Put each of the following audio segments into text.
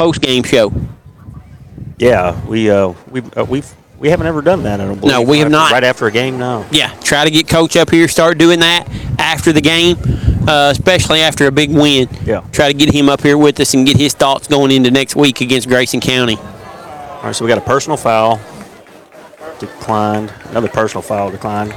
post-game show. Yeah, we haven't ever done that. I don't believe. No, we have not. Right after a game, no. Yeah, try to get Coach up here, start doing that after the game, especially after a big win. Yeah. Try to get him up here with us and get his thoughts going into next week against Grayson County. All right, so we got a personal foul declined. Another personal foul declined.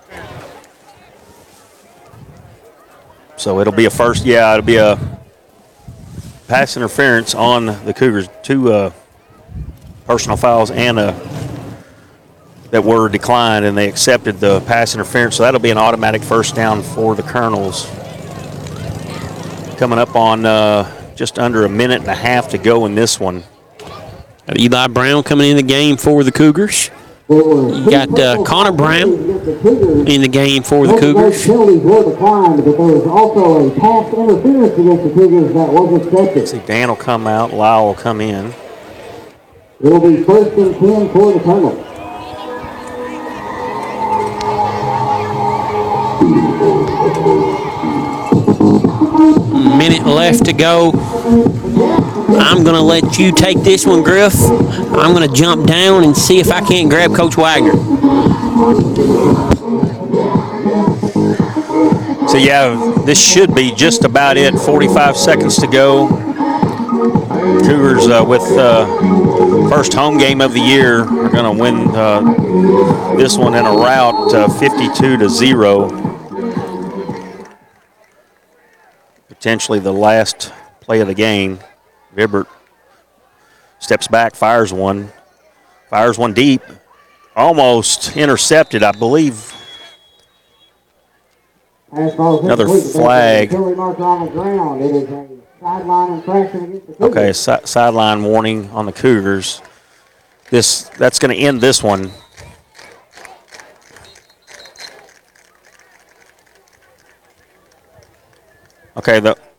So it'll be a first. Yeah, it'll be a pass interference on the Cougars. Two personal fouls and that were declined, and they accepted the pass interference. So that'll be an automatic first down for the Colonels. Coming up on just under a minute and a half to go in this one. Got Eli Brown coming in the game for the Cougars. You got Connor Brown in the game for the Cougars. Penalties were declined, but there was also a pass interference against the Cougars that was accepted. See, Dan will come out, Lyle will come in. It'll be 1st and 10 for the Colonels. Minute left to go. I'm going to let you take this one, Griff. I'm going to jump down and see if I can't grab Coach Wagner. So, yeah, this should be just about it. 45 seconds to go. Cougars with first home game of the year are going to win this one in a rout 52-0. Potentially the last play of the game. Vibbert steps back, fires one deep, almost intercepted, I believe. Another flag. Okay, sideline warning on the Cougars. That's going to end this one. Okay,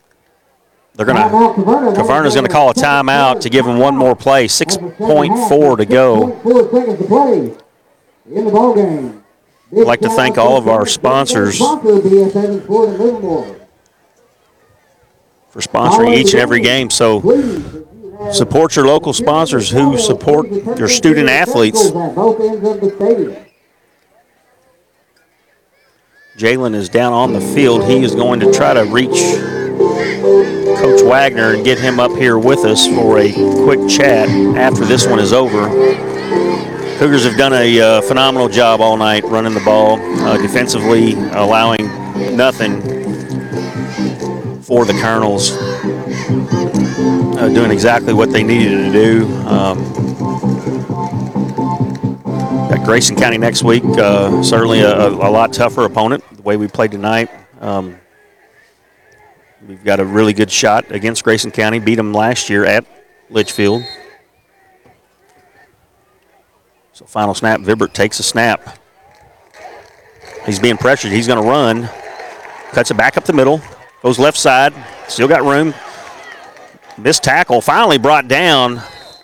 Caverna's going to call a timeout to give them one more play. 6.4 to go. 4 seconds to play in the ball game. I'd like to thank all of our sponsors for sponsoring each and every game. So support your local sponsors who support your student athletes. Jalen is down on the field. He is going to try to reach Coach Wagner and get him up here with us for a quick chat after this one is over. Cougars have done a phenomenal job all night running the ball, defensively allowing nothing for the Colonels, doing exactly what they needed to do. Got Grayson County next week, certainly a lot tougher opponent, the way we played tonight. We've got a really good shot against Grayson County, beat them last year at Litchfield. So final snap, Vibbert takes a snap. He's being pressured, he's gonna run. Cuts it back up the middle, goes left side, still got room. Missed tackle, finally brought down.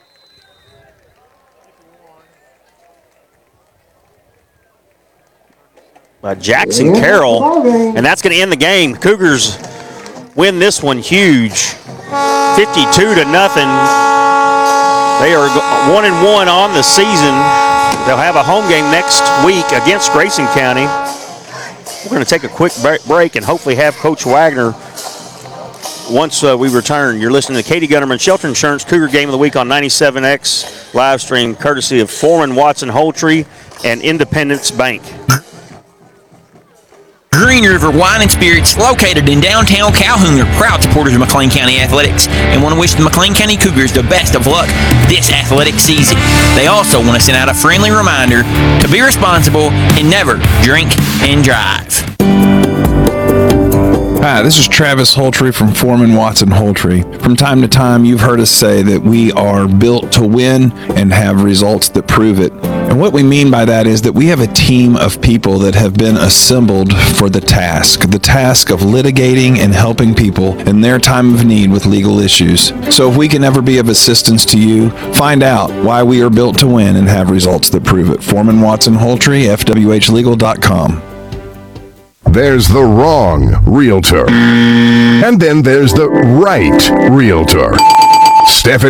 By Jackson Carroll, and that's gonna end the game. Cougars win this one huge, 52-0. They are 1-1 on the season. They'll have a home game next week against Grayson County. We're going to take a quick break and hopefully have Coach Wagner once we return. You're listening to Katie Gunnerman Shelter Insurance Cougar Game of the Week on 97X live stream, courtesy of Foreman Watson Holtree and Independence Bank. Green River Wine and Spirits, located in downtown Calhoun, are proud supporters of McLean County Athletics and want to wish the McLean County Cougars the best of luck this athletic season. They also want to send out a friendly reminder to be responsible and never drink and drive. Hi, this is Travis Holtree from Foreman Watson Holtree. From time to time, you've heard us say that we are built to win and have results that prove it. And what we mean by that is that we have a team of people that have been assembled for the task of litigating and helping people in their time of need with legal issues. So if we can ever be of assistance to you, find out why we are built to win and have results that prove it. Foreman Watson Holtree, FWHlegal.com. There's the wrong realtor. And then there's the right realtor. Stephanie